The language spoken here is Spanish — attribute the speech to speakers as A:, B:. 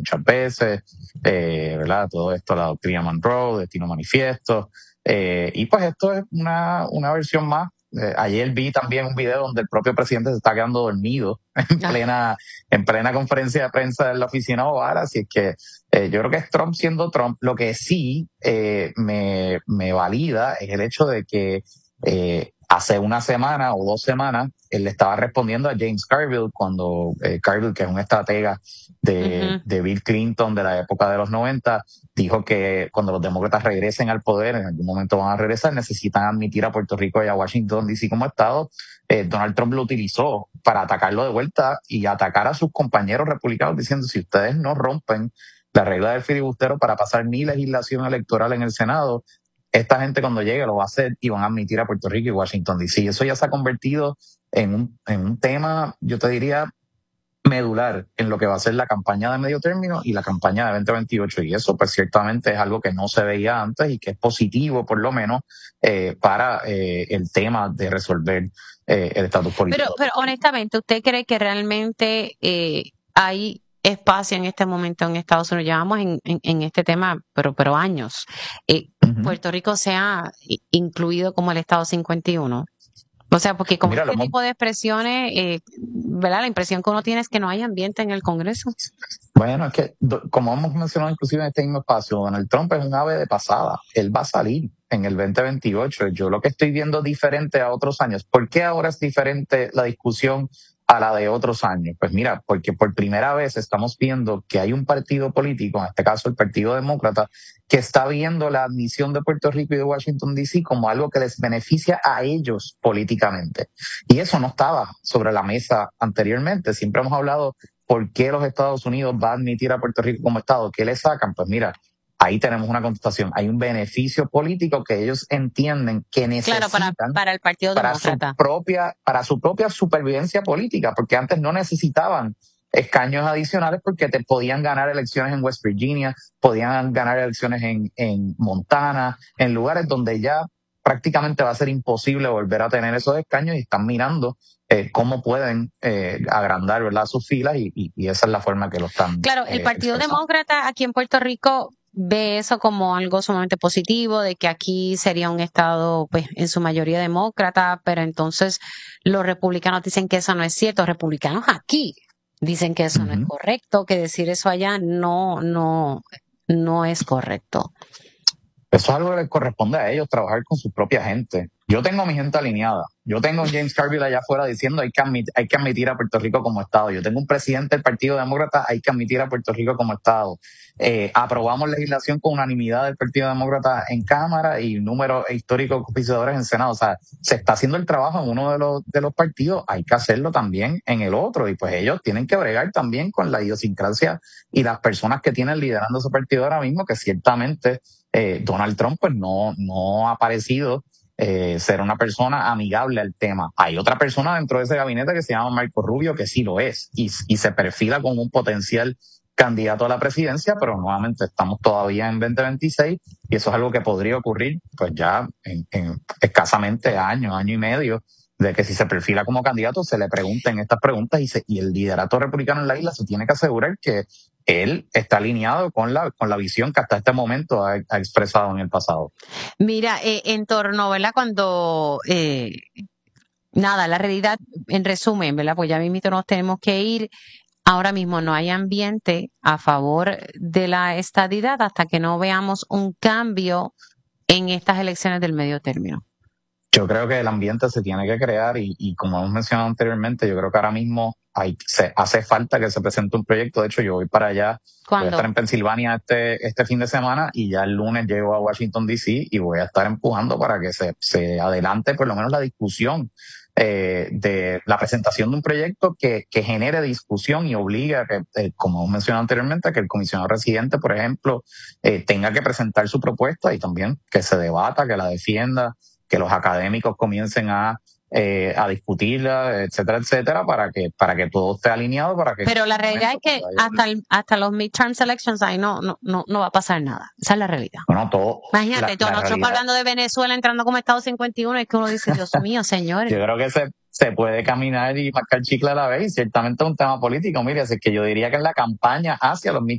A: muchas veces, ¿verdad? Todo esto, la doctrina Monroe, Destino Manifiesto, y pues esto es una versión más. Ayer vi también un video donde el propio presidente se está quedando dormido en plena conferencia de prensa en la oficina Oval, así es que yo creo que es Trump siendo Trump. Lo que sí me valida es el hecho de que hace una semana o 2 semanas él le estaba respondiendo a James Carville cuando Carville, que es un estratega de Bill Clinton de la época de los 90, dijo que cuando los demócratas regresen al poder, en algún momento van a regresar, necesitan admitir a Puerto Rico y a Washington D.C. como estado. Donald Trump lo utilizó para atacarlo de vuelta y atacar a sus compañeros republicanos diciendo, si ustedes no rompen la regla del filibustero para pasar mi legislación electoral en el Senado, esta gente cuando llegue lo va a hacer y van a admitir a Puerto Rico y Washington D.C. Eso ya se ha convertido en un tema, yo te diría, medular en lo que va a ser la campaña de medio término y la campaña de 2028. Y eso, pues ciertamente es algo que no se veía antes y que es positivo, por lo menos, para el tema de resolver el estatus político.
B: Pero honestamente, ¿usted cree que realmente hay espacio en este momento en Estados Unidos? Llevamos en este tema, pero años. Puerto Rico se ha incluido como el Estado 51. O sea, porque con este tipo de expresiones, ¿verdad? La impresión que uno tiene es que no hay ambiente en el Congreso.
A: Bueno, es que, como hemos mencionado inclusive en este mismo espacio, Donald Trump es un ave de pasada. Él va a salir en el 2028. Yo lo que estoy viendo diferente a otros años. ¿Por qué ahora es diferente la discusión a la de otros años? Pues mira, porque por primera vez estamos viendo que hay un partido político, en este caso el Partido Demócrata, que está viendo la admisión de Puerto Rico y de Washington D.C. como algo que les beneficia a ellos políticamente. Y eso no estaba sobre la mesa anteriormente. Siempre hemos hablado por qué los Estados Unidos va a admitir a Puerto Rico como Estado. ¿Qué le sacan? Pues mira, ahí tenemos una contestación. Hay un beneficio político que ellos entienden que necesitan.
B: Claro, para el Partido Demócrata.
A: Para su propia supervivencia política, porque antes no necesitaban escaños adicionales porque te podían ganar elecciones en West Virginia, podían ganar elecciones en Montana, en lugares donde ya prácticamente va a ser imposible volver a tener esos escaños y están mirando cómo pueden agrandar, ¿verdad?, sus filas y esa es la forma que lo están.
B: Claro, el Partido Demócrata aquí en Puerto Rico ve eso como algo sumamente positivo, de que aquí sería un estado, pues, en su mayoría demócrata, pero entonces los republicanos dicen que eso no es cierto. Los republicanos aquí dicen que eso no es correcto, que decir eso allá no es correcto.
A: Eso es algo que les corresponde a ellos, trabajar con su propia gente. Yo tengo a mi gente alineada. Yo tengo a James Carville allá afuera diciendo hay que admitir a Puerto Rico como Estado. Yo tengo un presidente del Partido Demócrata, hay que admitir a Puerto Rico como Estado. Aprobamos legislación con unanimidad del Partido Demócrata en Cámara y números históricos auspiciadores en Senado. O sea, se está haciendo el trabajo en uno de los partidos, hay que hacerlo también en el otro. Y pues ellos tienen que bregar también con la idiosincrasia y las personas que tienen liderando ese partido ahora mismo, que ciertamente Donald Trump pues no ha parecido ser una persona amigable al tema. Hay otra persona dentro de ese gabinete que se llama Marco Rubio que sí lo es y se perfila como un potencial candidato a la presidencia, pero nuevamente estamos todavía en 2026 y eso es algo que podría ocurrir pues ya en escasamente año y medio, de que si se perfila como candidato se le pregunten estas preguntas y el liderato republicano en la isla se tiene que asegurar que él está alineado con la visión que hasta este momento ha expresado en el pasado.
B: Mira, en torno, ¿verdad? Cuando, la realidad, en resumen, ¿verdad? Pues ya mismito nos tenemos que ir. Ahora mismo no hay ambiente a favor de la estadidad hasta que no veamos un cambio en estas elecciones del medio término.
A: Yo creo que el ambiente se tiene que crear y como hemos mencionado anteriormente, yo creo que ahora mismo hace falta que se presente un proyecto. De hecho, yo voy para allá.
B: ¿Cuándo?
A: Voy a estar en Pensilvania este fin de semana y ya el lunes llego a Washington D.C. y voy a estar empujando para que se adelante por lo menos la discusión de la presentación de un proyecto que genere discusión y obligue a que, como hemos mencionado anteriormente, que el comisionado residente, por ejemplo, tenga que presentar su propuesta y también que se debata, que la defienda, que los académicos comiencen a discutirla, etcétera, para que todo esté alineado, Pero
B: la realidad es que hasta los midterm elections ahí no va a pasar nada. Esa es la realidad.
A: Bueno, todo.
B: Imagínate, nosotros hablando de Venezuela entrando como Estado 51, es que uno dice, Dios mío, señores.
A: Yo creo que se puede caminar y marcar chicle a la vez y ciertamente es un tema político. Mire, así que yo diría que en la campaña hacia los